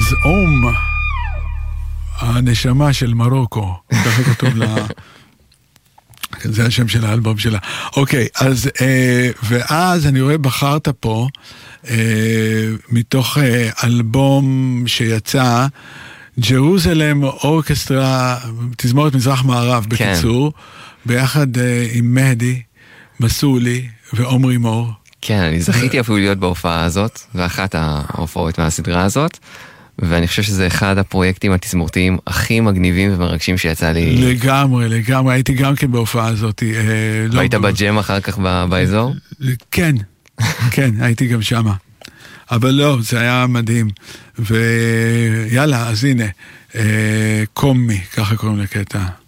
אז הנשמה של מרוקו, ככה כתוב לה, זה השם של האלבום שלה. אוקיי, אז, ואז אני רואה בחרת פה, מתוך אלבום שיצא, ג'רוזלם אורקסטרה, תזמורת מזרח מערב בקיצור, ביחד עם מהדי, מסולי ועומרי מור. כן, אני זכיתי אפילו להיות בהופעה הזאת, ואחת ההופעות מהסדרה הזאת, ואני חושב שזה אחד הפרויקטים התזמורתיים הכי מגניבים ומרגשים שיצא לי. לגמרי, הייתי גם כן בהופעה הזאת. והיית בג'ם אחר כך באזור? כן, הייתי גם שמה. אבל לא, זה היה מדהים. ויאללה, אז הנה, קומי, ככה קוראים לקטע.